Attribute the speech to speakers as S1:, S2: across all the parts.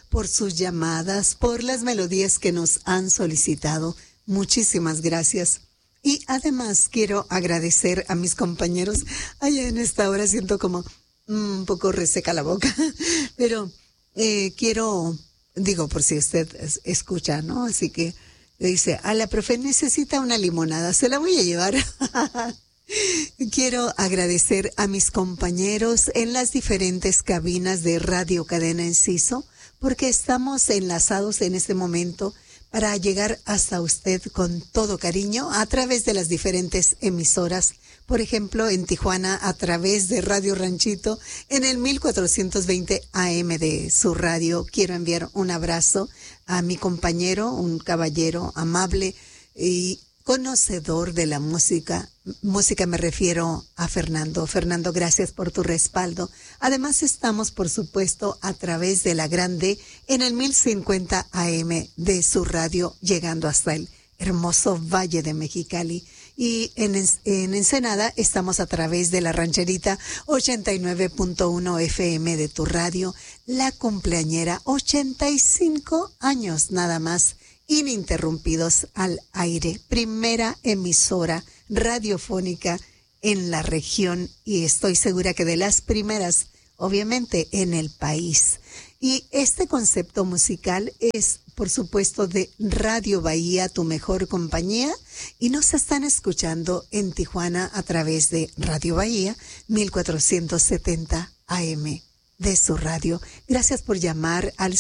S1: por sus llamadas, por las melodías que nos han solicitado. Muchísimas gracias. Y además quiero agradecer a mis compañeros. Ay, en esta hora siento como un poco reseca la boca, pero digo, por si usted escucha, ¿no? Así que dice, a la profe necesita una limonada, se la voy a llevar. Quiero agradecer a mis compañeros en las diferentes cabinas de Radio Cadena Enciso, porque estamos enlazados en este momento para llegar hasta usted con todo cariño a través de las diferentes emisoras. Por ejemplo, en Tijuana a través de Radio Ranchito en el 1420 AM de su radio. Quiero enviar un abrazo a mi compañero, un caballero amable y conocedor de la música. Música me refiero a Fernando. Fernando, gracias por tu respaldo. Además estamos, por supuesto, a través de la Grande en el 1050 AM de su radio, llegando hasta el hermoso Valle de Mexicali. Y en Ensenada estamos a través de la Rancherita 89.1 FM de tu radio, la cumpleañera, 85 años nada más, ininterrumpidos al aire. Primera emisora radiofónica en la región y estoy segura que de las primeras, obviamente, en el país. Y este concepto musical es, por supuesto, de Radio Bahía, tu mejor compañía, y nos están escuchando en Tijuana a través de Radio Bahía 1470 AM de su radio. Gracias por llamar al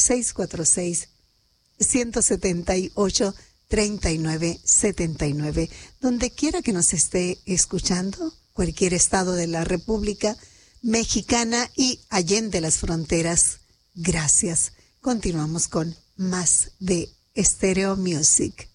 S1: 646-178-3979. Donde quiera que nos esté escuchando, cualquier estado de la República Mexicana y allende las fronteras. Gracias. Continuamos con más de Stereo Music.